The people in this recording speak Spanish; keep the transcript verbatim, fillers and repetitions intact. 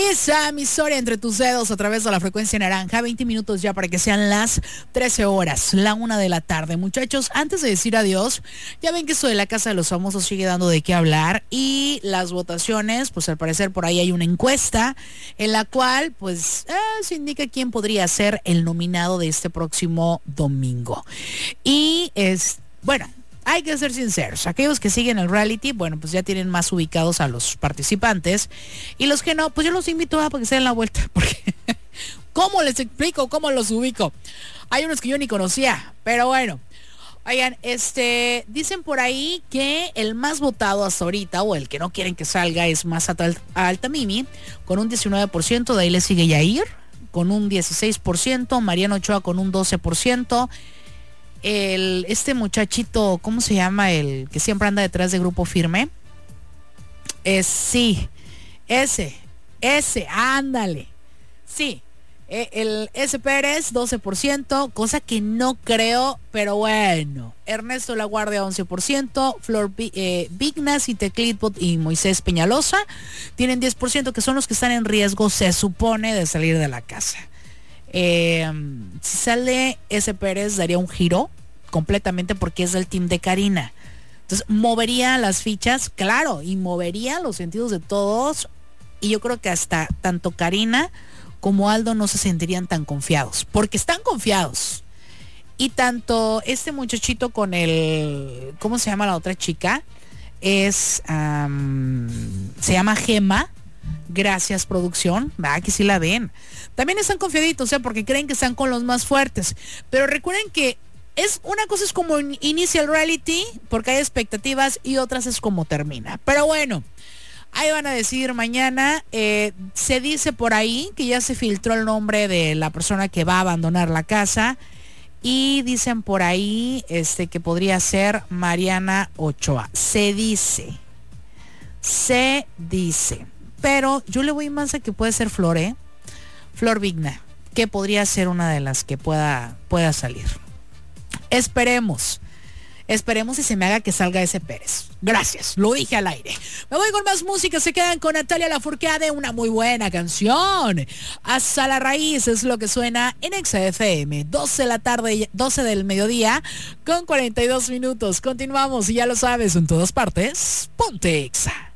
Ahí está mi historia entre tus dedos a través de la frecuencia naranja. veinte minutos ya para que sean las trece horas, la una de la tarde. Muchachos, antes de decir adiós, ya ven que esto de la Casa de los Famosos sigue dando de qué hablar. Y las votaciones, pues al parecer por ahí hay una encuesta en la cual pues eh, se indica quién podría ser el nominado de este próximo domingo. Y es, bueno, hay que ser sinceros, aquellos que siguen el reality, bueno, pues ya tienen más ubicados a los participantes, y los que no, pues yo los invito a para que se den la vuelta, porque ¿cómo les explico? ¿Cómo los ubico? Hay unos que yo ni conocía, pero bueno. Oigan, este, dicen por ahí que el más votado hasta ahorita, o el que no quieren que salga, es Massad Altamimi, con un diecinueve por ciento, de ahí le sigue Yair, con un dieciséis por ciento, Mariano Ochoa con un doce por ciento, El, este muchachito, ¿cómo se llama? El que siempre anda detrás de Grupo Firme. Es, sí, ese, ese, ándale. Sí, eh, el S. Pérez, doce por ciento, cosa que no creo, pero bueno. Ernesto La Guardia, once por ciento. Flor eh, Vignas y Teclitbot y Moisés Peñalosa tienen diez por ciento, que son los que están en riesgo, se supone, de salir de la casa. Eh, si sale ese Pérez, daría un giro completamente porque es del team de Karina. Entonces movería las fichas, claro, y movería los sentidos de todos. Y yo creo que hasta tanto Karina como Aldo no se sentirían tan confiados, porque están confiados. Y tanto este muchachito con el, ¿cómo se llama la otra chica? Es, um, se llama Gema. Gracias, producción. Va, que sí la ven. También están confiaditos, ¿eh? Porque creen que están con los más fuertes. Pero recuerden que es una cosa es como inicia el reality, porque hay expectativas, y otras es como termina. Pero bueno, ahí van a decidir mañana. Eh, se dice por ahí que ya se filtró el nombre de la persona que va a abandonar la casa. Y dicen por ahí este, que podría ser Mariana Ochoa. Se dice. Se dice. Pero yo le voy más a que puede ser Flor, ¿eh? Flor Vigna, que podría ser una de las que pueda, pueda salir. Esperemos. Esperemos y se me haga que salga ese Pérez. Gracias, lo dije al aire. Me voy con más música, se quedan con Natalia Lafourcade, una muy buena canción. Hasta la raíz es lo que suena en Exa F M. doce de la tarde, doce del mediodía, con cuarenta y dos minutos. Continuamos y ya lo sabes, en todas partes, ponte Exa.